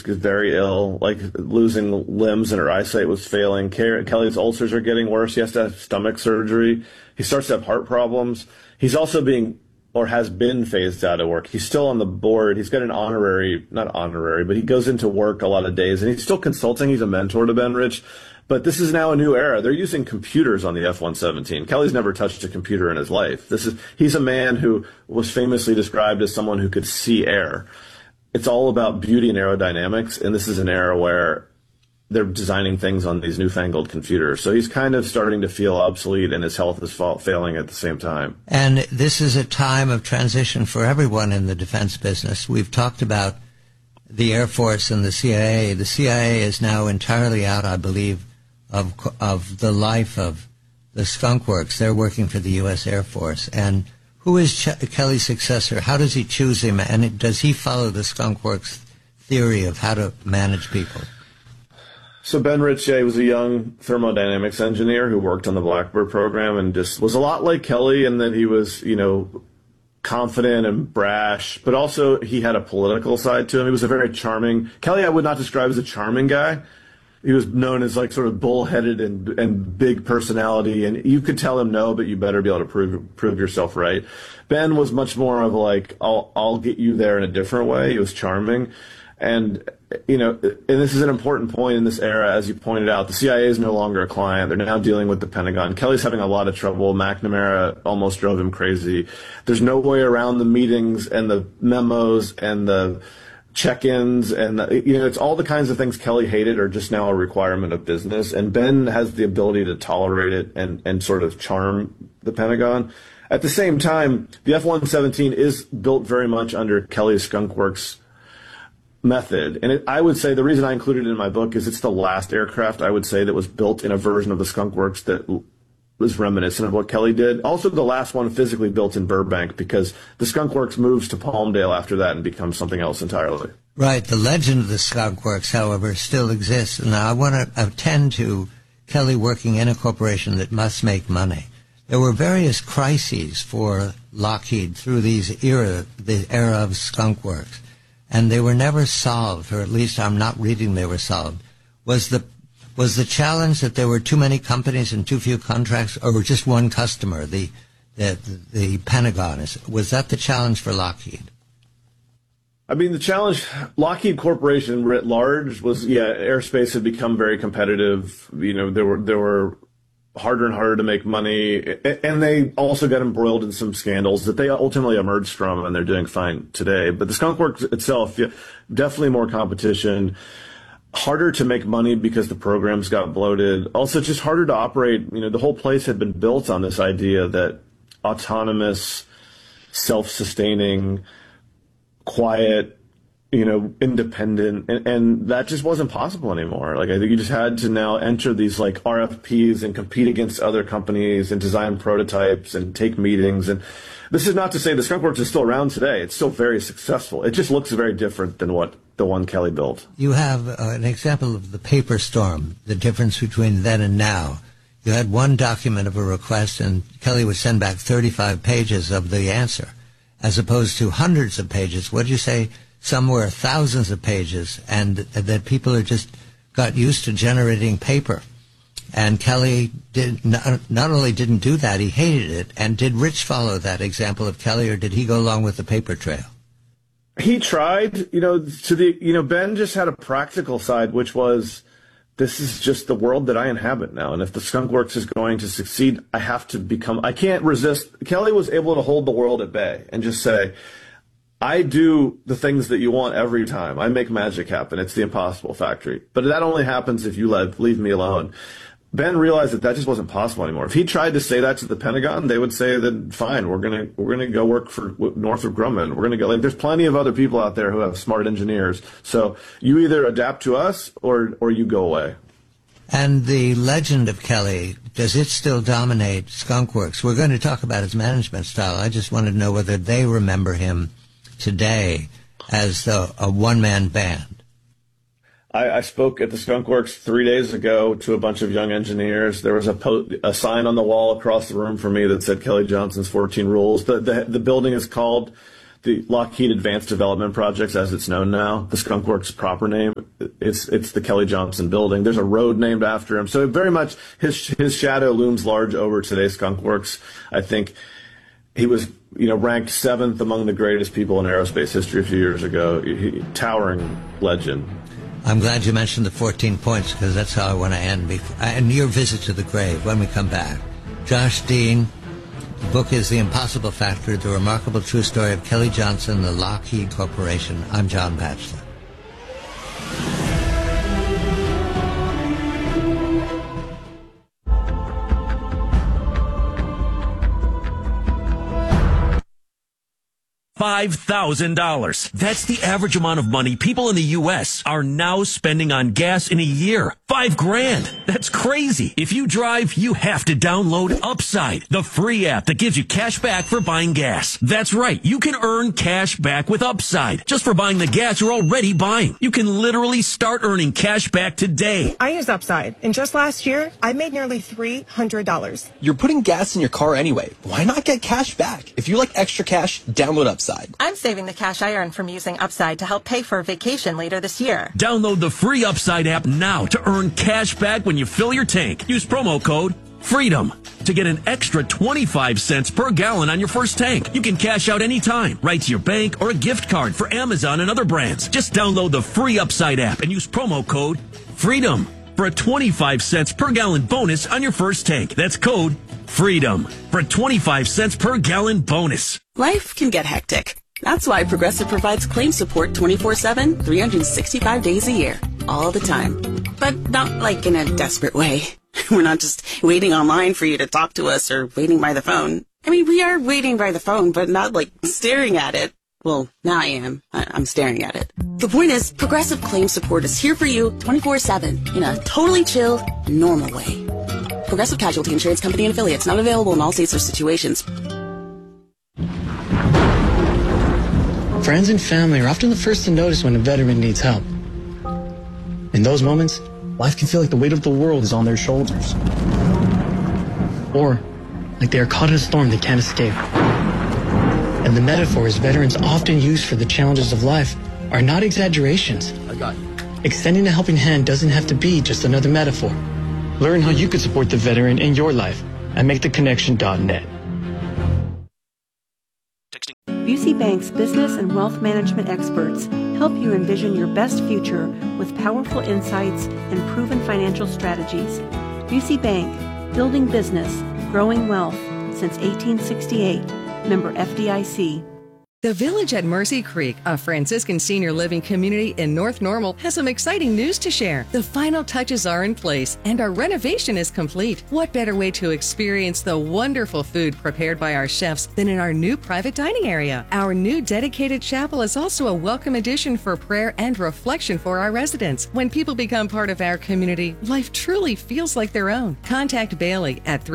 very ill, like losing limbs, and her eyesight was failing. Kelly's ulcers are getting worse. He has to have stomach surgery. He starts to have heart problems. He's also has been phased out of work. He's still on the board. He's got an not honorary, but he goes into work a lot of days, and he's still consulting. He's a mentor to Ben Rich. But this is now a new era. They're using computers on the F-117. Kelly's never touched a computer in his life. He's a man who was famously described as someone who could see air. It's all about beauty and aerodynamics, and this is an era where they're designing things on these newfangled computers. So he's kind of starting to feel obsolete, and his health is failing at the same time. And this is a time of transition for everyone in the defense business. We've talked about the Air Force and the CIA. The CIA is now entirely out, I believe, of the life of the Skunk Works. They're working for the U.S. Air Force. And who is Kelly's successor? How does he choose him? And does he follow the Skunk Works theory of how to manage people? So Ben Rich was a young thermodynamics engineer who worked on the Blackbird program and just was a lot like Kelly in that he was, confident and brash, but also he had a political side to him. He was a very charming, Kelly I would not describe as a charming guy. He was known as like sort of bullheaded and big personality, and you could tell him no, but you better be able to prove yourself right. Ben was much more of like, I'll get you there in a different way. He was charming. And, and this is an important point in this era, as you pointed out. The CIA is no longer a client. They're now dealing with the Pentagon. Kelly's having a lot of trouble. McNamara almost drove him crazy. There's no way around the meetings and the memos and the check-ins, and it's all the kinds of things Kelly hated are just now a requirement of business. And Ben has the ability to tolerate it and sort of charm the Pentagon. At the same time, the F-117 is built very much under Kelly's Skunk Works method. And I would say the reason I included it in my book is it's the last aircraft, I would say, that was built in a version of the Skunk Works that was reminiscent of what Kelly did. Also, the last one physically built in Burbank, because the Skunk Works moves to Palmdale after that and becomes something else entirely. Right. The legend of the Skunk Works, however, still exists. And I want to attend to Kelly working in a corporation that must make money. There were various crises for Lockheed through the era of Skunk Works, and they were never solved, or at least I'm not reading they were solved. Was the challenge that there were too many companies and too few contracts, or just one customer, the Pentagon? Was that the challenge for Lockheed? I mean, the challenge, Lockheed Corporation writ large was, airspace had become very competitive. There were harder and harder to make money, and they also got embroiled in some scandals that they ultimately emerged from, and they're doing fine today. But the Skunk Works itself, definitely more competition, harder to make money because the programs got bloated. Also, just harder to operate. The whole place had been built on this idea that autonomous, self-sustaining, quiet, independent, and that just wasn't possible anymore. Like, I think you just had to now enter these like RFPs and compete against other companies and design prototypes and take meetings. And this is not to say the Skunk Works is still around today. It's still very successful. It just looks very different than what the one Kelly built. You have an example of the paper storm, the difference between then and now. You had one document of a request, and Kelly would send back 35 pages of the answer, as opposed to hundreds of pages. What did you say? Somewhere thousands of pages, and that people are just got used to generating paper. And Kelly not only didn't do that, he hated it. And did Rich follow that example of Kelly, or did he go along with the paper trail? He tried, Ben just had a practical side, which was, this is just the world that I inhabit now. And if the Skunk Works is going to succeed, I can't resist. Kelly was able to hold the world at bay and just say, I do the things that you want every time. I make magic happen. It's the Impossible Factory. But that only happens if you leave me alone. Ben realized that just wasn't possible anymore. If he tried to say that to the Pentagon, they would say that, fine, we're gonna go work for Northrop Grumman. We're gonna go. Like, there's plenty of other people out there who have smart engineers. So you either adapt to us or you go away. And the legend of Kelly, does it still dominate Skunk Works? We're going to talk about his management style. I just wanted to know whether they remember him today as a one-man band. I spoke at the Skunk Works 3 days ago to a bunch of young engineers. There was a sign on the wall across the room from me that said Kelly Johnson's 14 Rules. The building is called the Lockheed Advanced Development Projects, as it's known now, the Skunk Works proper name, it's the Kelly Johnson building. There's a road named after him. So very much his shadow looms large over today's Skunk Works. I think he was, ranked 7th among the greatest people in aerospace history a few years ago. Towering legend. I'm glad you mentioned the 14 points, because that's how I want to end. And your visit to the grave when we come back. Josh Dean, the book is The Impossible Factor, the remarkable true story of Kelly Johnson, the Lockheed Corporation. I'm John Batchelor. $5,000. That's the average amount of money people in the U.S. are now spending on gas in a year. $5,000. That's crazy. If you drive, you have to download Upside, the free app that gives you cash back for buying gas. That's right. You can earn cash back with Upside just for buying the gas you're already buying. You can literally start earning cash back today. I use Upside, and just last year, I made nearly $300. You're putting gas in your car anyway. Why not get cash back? If you like extra cash, download Upside. I'm saving the cash I earn from using Upside to help pay for a vacation later this year. Download the free Upside app now to earn cash back when you fill your tank. Use promo code FREEDOM to get an extra 25 cents per gallon on your first tank. You can cash out anytime, right to your bank or a gift card for Amazon and other brands. Just download the free Upside app and use promo code FREEDOM for a 25 cents per gallon bonus on your first tank. That's code FREEDOM for a 25 cents per gallon bonus. Life can get hectic. That's why Progressive provides claim support 24/7, 365 days a year, all the time. But not like in a desperate way. We're not just waiting online for you to talk to us or waiting by the phone. I mean, we are waiting by the phone, but not like staring at it. Well, now I am. I'm staring at it. The point is, Progressive claim support is here for you 24/7 in a totally chill, normal way. Progressive Casualty Insurance Company and Affiliates, not available in all states or situations. Friends and family are often the first to notice when a veteran needs help. In those moments, life can feel like the weight of the world is on their shoulders. Or like they are caught in a storm they can't escape. And the metaphors veterans often use for the challenges of life are not exaggerations. I got you. Extending a helping hand doesn't have to be just another metaphor. Learn how you could support the veteran in your life at MakeTheConnection.net. Busey Bank's business and wealth management experts help you envision your best future with powerful insights and proven financial strategies. Busey Bank, building business, growing wealth since 1868. Member FDIC. The Village at Mercy Creek, a Franciscan senior living community in North Normal, has some exciting news to share. The final touches are in place and our renovation is complete. What better way to experience the wonderful food prepared by our chefs than in our new private dining area? Our new dedicated chapel is also a welcome addition for prayer and reflection for our residents. When people become part of our community, life truly feels like their own. Contact Bailey at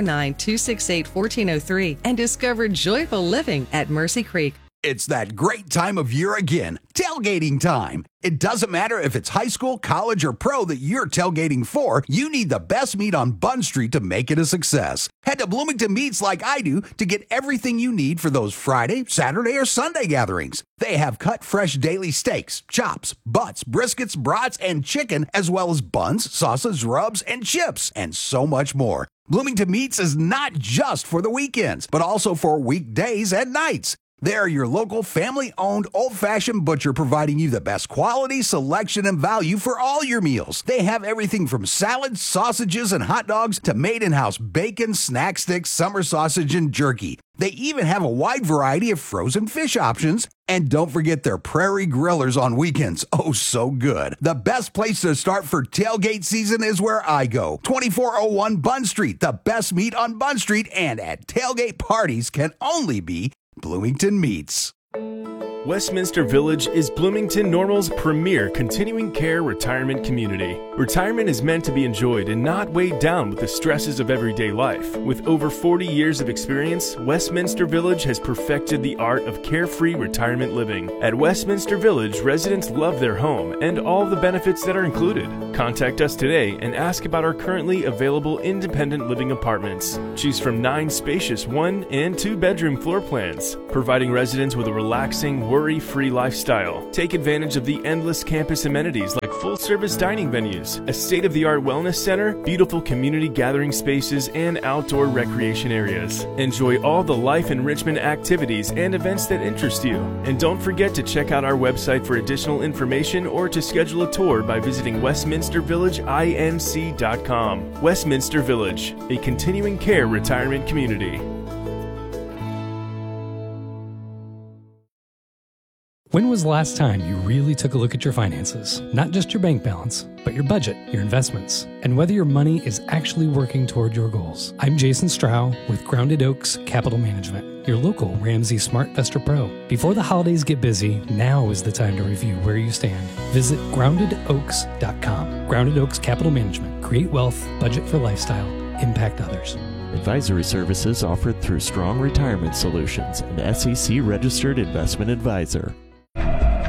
309-268-1403 and discover joyful living at Mercy Creek. It's that great time of year again, tailgating time. It doesn't matter if it's high school, college, or pro that you're tailgating for, you need the best meat on Bunn Street to make it a success. Head to Bloomington Meats like I do to get everything you need for those Friday, Saturday, or Sunday gatherings. They have cut fresh daily steaks, chops, butts, briskets, brats, and chicken, as well as buns, sauces, rubs, and chips, and so much more. Bloomington Meats is not just for the weekends, but also for weekdays and nights. They're your local family-owned old-fashioned butcher providing you the best quality, selection, and value for all your meals. They have everything from salads, sausages, and hot dogs to made-in-house bacon, snack sticks, summer sausage, and jerky. They even have a wide variety of frozen fish options. And don't forget their prairie grillers on weekends. Oh, so good. The best place to start for tailgate season is where I go. 2401 Bunn Street. The best meat on Bunn Street and at tailgate parties can only be Bloomington Meats. Westminster Village is Bloomington Normal's premier continuing care retirement community. Retirement is meant to be enjoyed and not weighed down with the stresses of everyday life. With over 40 years of experience, Westminster Village has perfected the art of carefree retirement living. At Westminster Village, residents love their home and all the benefits that are included. Contact us today and ask about our currently available independent living apartments. Choose from 9 spacious 1- and 2-bedroom floor plans, providing residents with a relaxing, worry-free lifestyle. Take advantage of the endless campus amenities like full-service dining venues, a state-of-the-art wellness center, beautiful community gathering spaces, and outdoor recreation areas. Enjoy all the life enrichment activities and events that interest you. And don't forget to check out our website for additional information or to schedule a tour by visiting westminstervillageinc.com. Westminster Village, a continuing care retirement community. When was the last time you really took a look at your finances? Not just your bank balance, but your budget, your investments, and whether your money is actually working toward your goals. I'm Jason Strow with Grounded Oaks Capital Management, your local Ramsey SmartVestor Pro. Before the holidays get busy, now is the time to review where you stand. Visit groundedoaks.com. Grounded Oaks Capital Management. Create wealth, budget for lifestyle, impact others. Advisory services offered through Strong Retirement Solutions, an SEC-registered investment advisor.